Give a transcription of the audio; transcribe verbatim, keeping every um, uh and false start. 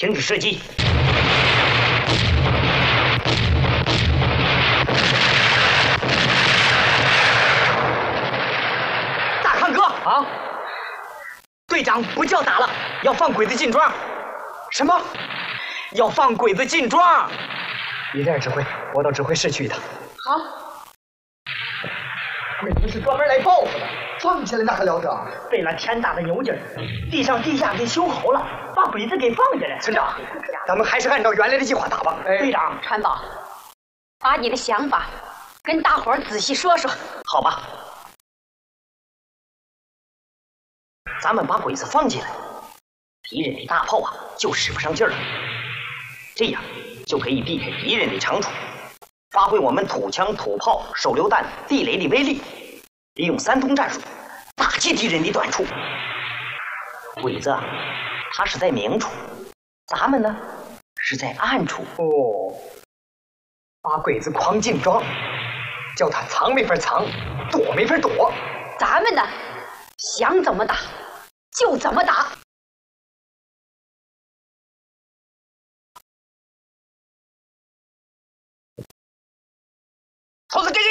停止射击。大康哥啊，队长不叫打了，要放鬼子进庄。什么？要放鬼子进庄？你这样指挥，我到指挥室去一趟。 好。 鬼子是专门来报复的， 放起来那还了得？ 费了天大的牛劲儿，地上地下给修好了，把鬼子给放下来。村长，咱们还是按照原来的计划打吧。哎、队长， 川宝，把你的想法跟大伙儿仔细说说。 好吧，咱们把鬼子放进来，敌人的大炮啊就使不上劲儿了，这样就可以避开敌人的长处，发挥我们土枪、土炮、手榴弹、地雷的威力，利用三通战术打击敌人的短处。鬼子啊，他是在明处，咱们呢是在暗处。哦，把鬼子诓进庄，叫他藏没法藏，躲没法躲。 咱们呢，想怎么打就怎么打。 猴子，给给